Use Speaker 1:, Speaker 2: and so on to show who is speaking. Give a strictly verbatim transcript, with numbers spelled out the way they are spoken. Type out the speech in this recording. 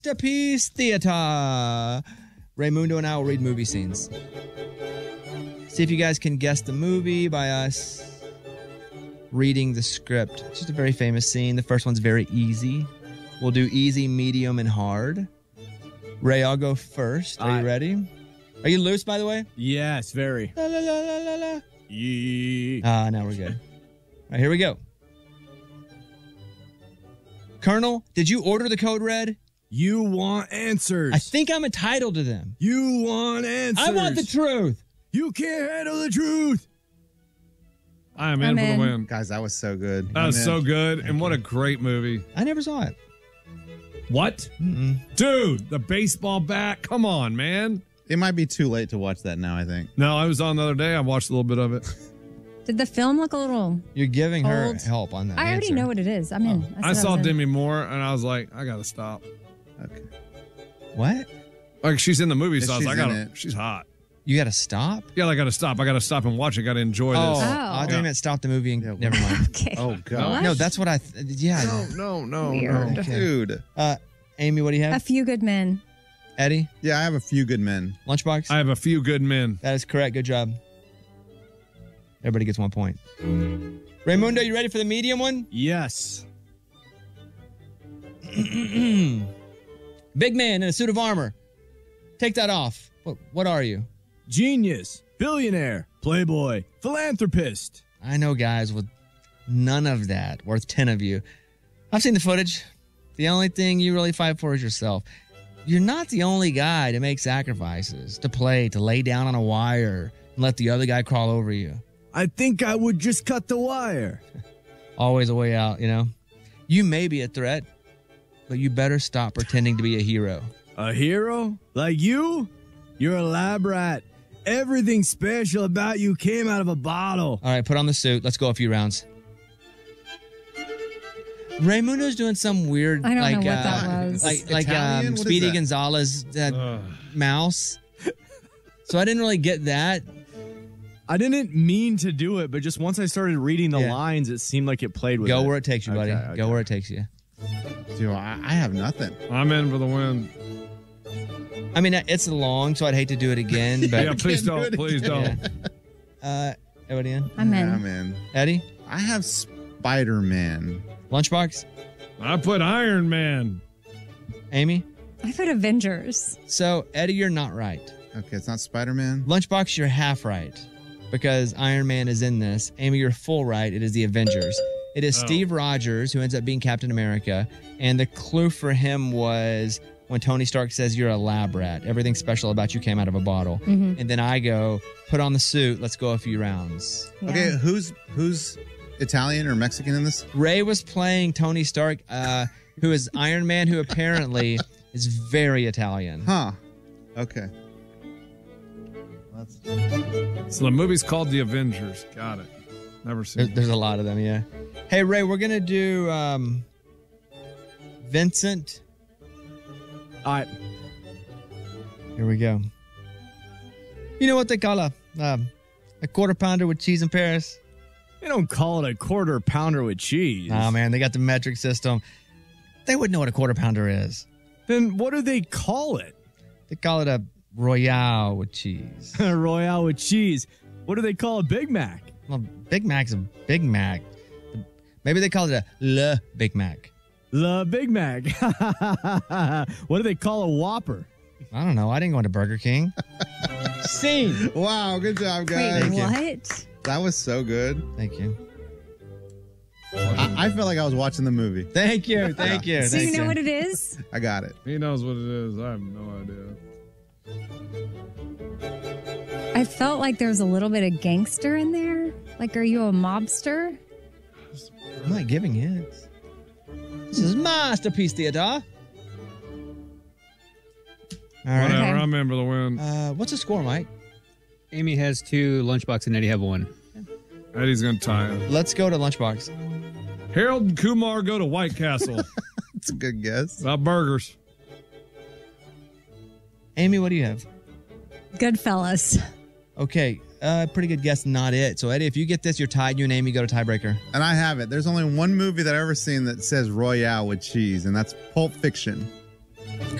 Speaker 1: Masterpiece Theater. Raymundo and I will read movie scenes. See if you guys can guess the movie by us reading the script. It's just a very famous scene. The first one's very easy. We'll do easy, medium, and hard. Ray, I'll go first. Are you ready? Are you loose, by the way?
Speaker 2: Yes, very.
Speaker 1: La, la, la, la, la, la.
Speaker 2: Yeah.
Speaker 1: Ah, now we're good. All right, here we go. Colonel, did you order the code red?
Speaker 2: You want answers.
Speaker 1: I think I'm entitled to them.
Speaker 2: You want answers.
Speaker 1: I want the truth.
Speaker 2: You can't handle the truth.
Speaker 3: I am in
Speaker 4: I'm
Speaker 3: for the
Speaker 4: in.
Speaker 3: win.
Speaker 5: Guys, that was so good.
Speaker 3: That was
Speaker 5: I'm
Speaker 3: so
Speaker 5: in.
Speaker 3: good, and what a great movie.
Speaker 1: I never saw it.
Speaker 3: What?
Speaker 1: Mm-mm.
Speaker 3: Dude, the baseball bat. Come on, man.
Speaker 5: It might be too late to watch that now, I think.
Speaker 3: No, I was on the other day. I watched a little bit of it.
Speaker 4: Did the film look a little...
Speaker 1: You're giving her
Speaker 4: Old.
Speaker 1: help on that
Speaker 4: I already
Speaker 1: answer.
Speaker 4: know what it is. I'm in.
Speaker 3: I
Speaker 4: said
Speaker 3: saw
Speaker 4: was in.
Speaker 3: Demi Moore, and I was like, I got to stop.
Speaker 5: Okay.
Speaker 1: What?
Speaker 3: Like, she's in the movie,
Speaker 5: Yeah,
Speaker 3: so I was
Speaker 5: she's
Speaker 3: like, I
Speaker 5: in
Speaker 3: gotta,
Speaker 5: it.
Speaker 3: she's hot.
Speaker 1: You got to stop?
Speaker 3: Yeah, I got to stop. I got to stop and watch it. Got to enjoy
Speaker 1: Oh,
Speaker 3: this.
Speaker 1: I
Speaker 4: Oh.
Speaker 1: didn't mean stop the movie and
Speaker 5: Yeah,
Speaker 1: never mind.
Speaker 4: Okay.
Speaker 5: Oh, God.
Speaker 1: No, that's what I... Th- yeah.
Speaker 3: No, no, no,
Speaker 4: Weird.
Speaker 3: no.
Speaker 1: Okay.
Speaker 5: Dude.
Speaker 1: Uh, Amy, what do you
Speaker 4: A
Speaker 1: have?
Speaker 4: Few Good Men.
Speaker 1: Eddie?
Speaker 5: Yeah, I have a few good men.
Speaker 1: Lunchbox?
Speaker 3: I have a few good men.
Speaker 1: That is correct. Good job. Everybody gets one point. Raymundo, you ready for the medium one?
Speaker 2: Yes.
Speaker 1: Big man in a suit of armor. Take that off. What, what are you?
Speaker 2: Genius. Billionaire. Playboy. Philanthropist.
Speaker 1: I know guys with none of that, worth ten of you. I've seen the footage. The only thing you really fight for is yourself. You're not the only guy to make sacrifices, to play, to lay down on a wire and let the other guy crawl over you.
Speaker 2: I think I would just cut the wire.
Speaker 1: Always a way out, you know? You may be a threat, but you better stop pretending to be a hero.
Speaker 2: A hero? Like you? You're a lab rat. Everything special about you came out of a bottle.
Speaker 1: All right, put on the suit. Let's go a few rounds. Raymundo's doing some weird,
Speaker 4: I don't
Speaker 1: like,
Speaker 4: know what
Speaker 1: uh,
Speaker 4: that was.
Speaker 1: like, like
Speaker 5: Italian?
Speaker 1: um,
Speaker 5: What is
Speaker 1: Speedy
Speaker 5: that?
Speaker 1: Gonzalez uh,
Speaker 3: Ugh.
Speaker 1: mouse. So I didn't really get that.
Speaker 2: I didn't mean to do it, but just once I started reading the
Speaker 1: Yeah.
Speaker 2: lines, it seemed like it played with
Speaker 1: Go
Speaker 2: it.
Speaker 1: where it takes you, buddy.
Speaker 2: Okay, okay.
Speaker 1: Go where it takes you.
Speaker 5: Dude, I, I have nothing.
Speaker 3: I'm in for the win.
Speaker 1: I mean, it's long, so I'd hate to do it again. But
Speaker 3: Yeah, please
Speaker 5: can't do
Speaker 3: don't.
Speaker 5: it
Speaker 3: Please don't.
Speaker 1: uh, everybody in?
Speaker 4: I'm in.
Speaker 5: Yeah, man.
Speaker 1: Eddie,
Speaker 5: I have Spider-Man.
Speaker 1: Lunchbox,
Speaker 3: I put Iron Man.
Speaker 1: Amy.
Speaker 4: I put Avengers.
Speaker 1: So Eddie, you're not right.
Speaker 5: Okay, it's not Spider-Man.
Speaker 1: Lunchbox, you're half right because Iron Man is in this. Amy, you're full right. It is the Avengers. It is
Speaker 3: Oh.
Speaker 1: Steve Rogers who ends up being Captain America, and the clue for him was when Tony Stark says you're a lab rat. Everything special about you came out of a bottle.
Speaker 4: Mm-hmm.
Speaker 1: And then I go, put on the suit. Let's go a few rounds.
Speaker 5: Okay, who's who's Italian or Mexican in this?
Speaker 1: Ray was playing Tony Stark, uh, who is Iron Man, who apparently is very Italian.
Speaker 5: Huh. Okay.
Speaker 3: So the movie's called The Avengers. Got it. Never
Speaker 1: There,
Speaker 3: seen it.
Speaker 1: there's a lot of them, yeah. Hey, Ray, we're going to do um, Vincent.
Speaker 2: All right.
Speaker 1: Here we go. You know what they call a um, a quarter pounder with cheese in Paris?
Speaker 2: They don't call it a quarter pounder with cheese.
Speaker 1: Oh, man, they got the metric system. They wouldn't know what a quarter pounder is.
Speaker 2: Then what do they call it?
Speaker 1: They call it a Royale with cheese.
Speaker 2: A Royale with cheese. What do they call a Big Mac?
Speaker 1: Well, Big Mac's a Big Mac. Maybe they call it a Le Big Mac.
Speaker 2: The Big Mac. What do they call a Whopper?
Speaker 1: I don't know. I didn't go into Burger King. Scene.
Speaker 5: Wow, good job,
Speaker 4: Wait,
Speaker 5: guys.
Speaker 1: Thank you.
Speaker 4: what?
Speaker 5: That was so good.
Speaker 1: Thank you.
Speaker 5: I, I felt like I was watching the movie.
Speaker 1: Thank you. Thank you.
Speaker 4: So
Speaker 1: Thank
Speaker 4: you know what it is?
Speaker 5: I got it.
Speaker 3: He knows what it is. I have no idea.
Speaker 4: I felt like there was a little bit of gangster in there. Like, are you a mobster?
Speaker 1: I'm not giving hints. This is Masterpiece Theater. All right.
Speaker 3: Whatever.
Speaker 4: Okay.
Speaker 3: I'm in for the win.
Speaker 1: Uh, what's the score, Mike?
Speaker 6: Amy has two, Lunchbox and Eddie have one.
Speaker 3: Eddie's going to tie it.
Speaker 1: Let's go to Lunchbox.
Speaker 3: Harold and Kumar go to White Castle.
Speaker 5: It's a good guess.
Speaker 3: About burgers.
Speaker 1: Amy, what do you have?
Speaker 4: Goodfellas.
Speaker 1: Okay, uh, pretty good guess. Not it. So Eddie, if you get this, you're tied. You and Amy go to tiebreaker.
Speaker 5: And I have it. There's only one movie that I've ever seen that says Royale with cheese, and that's Pulp Fiction.